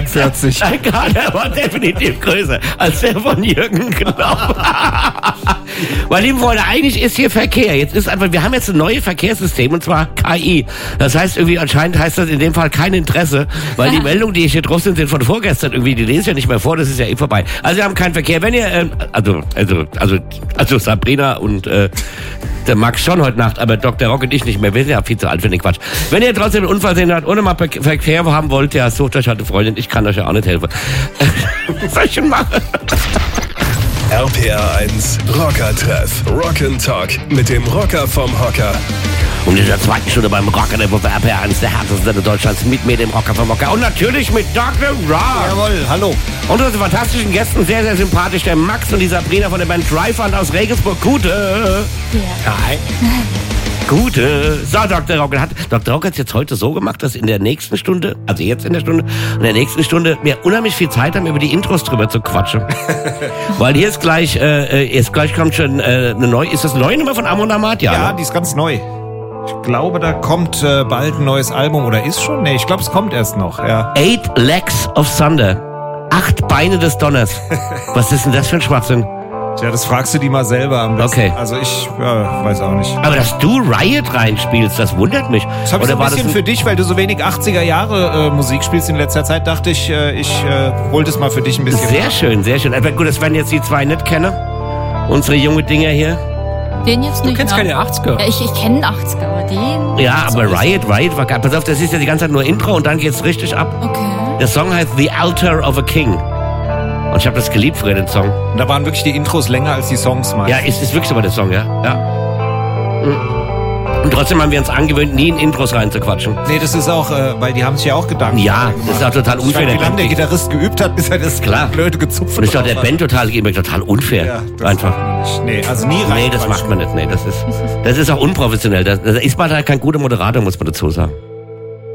1,41. Sein Kader war definitiv größer als der von Jürgen Klopp. Meine lieben Freunde, eigentlich ist hier Verkehr. Jetzt ist einfach, wir haben jetzt ein neues Verkehrssystem und zwar KI. Das heißt irgendwie, anscheinend heißt das in dem Fall kein Interesse, weil die Meldungen, die hier drauf sind von vorgestern irgendwie, die lese ich ja nicht mehr vor, das ist ja vorbei. Also wir haben keinen Verkehr. Wenn ihr, also Sabrina und der Max schon heute Nacht, aber Dr. Rock und ich nicht mehr. Wir sind ja viel zu alt für den Quatsch. Wenn ihr trotzdem einen Unfall sehen habt, ohne mal Verkehr haben wollt, ja, sucht euch halt eine Freundin. Ich kann euch ja auch nicht helfen. Was soll ich schon machen? RPR 1 Rocker-Treff. Rock'n'Talk mit dem Rocker vom Hocker. Und in der zweiten Stunde beim Rocker der Woche RPR 1 der härtesten Sender Deutschlands mit mir, dem Rocker vom Hocker. Und natürlich mit Dr. Rock. Jawohl, hallo. Und unsere fantastischen Gästen, sehr, sehr sympathisch, der Max und die Sabrina von der Band Dryfund aus Regensburg. Gute. Ja. Hi. Gute. So, Dr. Rock hat es jetzt heute so gemacht, dass in der nächsten Stunde, also jetzt in der Stunde, in der nächsten Stunde wir unheimlich viel Zeit haben, über die Intros drüber zu quatschen. Weil hier ist gleich kommt schon eine neue, ist das eine neue Nummer von Amon Amarth? Ja, die ist ganz neu. Ich glaube, da kommt bald ein neues Album oder ist schon? Nee, ich glaube, es kommt erst noch, ja. 8 Legs of Thunder. 8 Beine des Donners. Was ist denn das für ein Schwachsinn? Tja, das fragst du die mal selber am besten. Okay. Also ich weiß auch nicht. Aber dass du Riot reinspielst, das wundert mich. Das habe ich so ein bisschen für dich, weil du so wenig 80er Jahre Musik spielst in letzter Zeit, dachte ich, ich hol das mal für dich ein bisschen. Sehr schön, sehr schön. Aber gut, das werden jetzt die zwei nicht kennen. Unsere junge Dinger hier. Den jetzt nicht. Du kennst keine 80er. Ja, ich kenne 80er, aber den... Ja, aber Riot war geil. Pass auf, das ist ja die ganze Zeit nur Intro und dann geht's richtig ab. Okay. Der Song heißt The Altar of a King. Und ich habe das geliebt früher, den Song. Und da waren wirklich die Intros länger als die Songs mal. Ja, ist wirklich so der Song, ja. Und trotzdem haben wir uns angewöhnt, nie in Intros reinzuquatschen. Nee, das ist auch, weil die haben sich ja auch Gedanken. Ja, das ist auch total unfair. Wie lange der Gitarrist geübt hat, bis er das Klar. blöde gezupft hat. Und ist doch der Band total unfair. Ja, das einfach. macht man nicht. Nee, also nie rein. Nee, das macht man nicht. Nee, das ist auch unprofessionell. Das ist mal halt kein guter Moderator, muss man dazu sagen.